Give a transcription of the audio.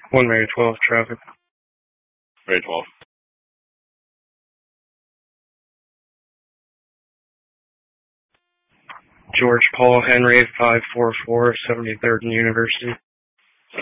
1 Mary 12 traffic. Mary 12. George Paul Henry, 544, 73rd and University.